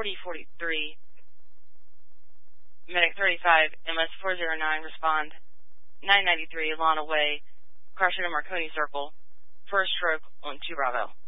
4043. Medic 35, MS 409, respond. 993, Lana Way, Carson and Marconi Circle. First stroke on 2 Bravo.